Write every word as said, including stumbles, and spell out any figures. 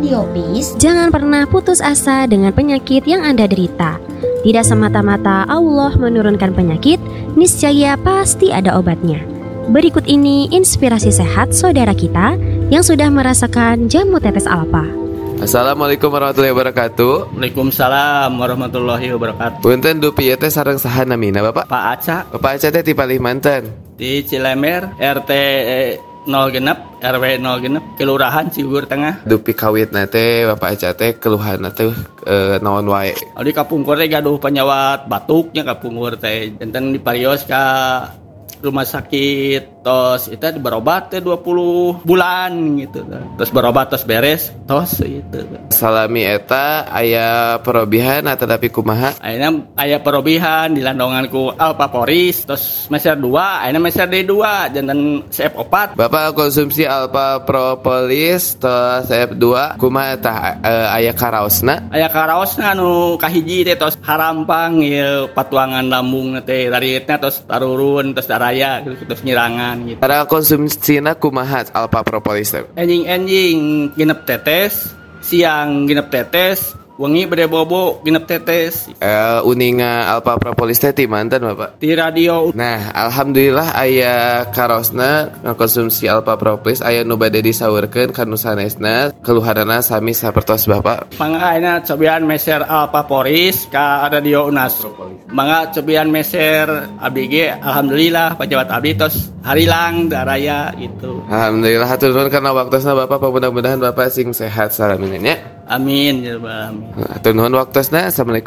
Audiopis. Jangan pernah putus asa dengan penyakit yang Anda derita. Tidak semata-mata Allah menurunkan penyakit, niscaya pasti ada obatnya. Berikut ini inspirasi sehat saudara kita yang sudah merasakan jamu tetes Alpa. Assalamualaikum warahmatullahi wabarakatuh. Waalaikumsalam warahmatullahi wabarakatuh. Punten dupi ieu teh sareng saha namina Bapak? Pak Aca Bapak Aca teh ti Palimanten. di Cilemer R T nol genep R W nol genep Kelurahan Ciugur Tengah. Dupi kawitna teh Bapak Aca teh keluhanna teh e, naon wae? Di kapungkur teh gaduh penyawat batuknya kapungkur teh. Enten diparios ka rumah sakit, tos itu berobat teh dua puluh bulan gitu. Terus berobat terus beres, tos gitu. Salami eta aya perobihan atau tapi kumaha? Ayeuna aya perobihan dilandongan ku Alpaporis, terus meser dua, ayeuna meser D dua, jantan C F opat. Bapak konsumsi Alpha Propolis tos C F dua kumaha tah e, aya karaosna? Aya karaosna anu kahiji teh tos harampang ieu patuangan lambung teh raritna tos tarurun tos daraya terus nyirangan gitu. Para konsumsina kumaha Alpha Propolis teh? Enjing-enjing genep tetes, siang genep tetes, wengi bade bobo genep tetes. Uh, uninga Alpha Propolis teh ti manten Bapak? Di radio. Nah, alhamdulillah aya karosna ngakonsumsi Alpha Propolis aya nu bade disaurkeun ka nu sanesna keluhanana sami sapertos Bapak. Mangga ayeuna cobian meser Alpaporis ka radio U N A S. Mangga cobian meser abdi ge alhamdulillah pejabat abdi tos harilang daraya gitu. Alhamdulillah hatur nuhun karena waktosna Bapak, mudah-mudahan Bapak sing sehat salaminnya. Amin ya rabbal alamin. Hatur nuhun waktosna. Assalamualaikum